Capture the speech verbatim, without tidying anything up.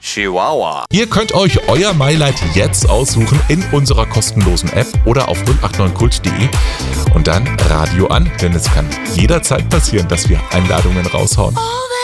Chihuahua. Ihr könnt euch euer MyLight jetzt aussuchen in unserer kostenlosen App oder auf null acht neun kult punkt de und dann Radio an, denn es kann jederzeit passieren, dass wir Einladungen raushauen.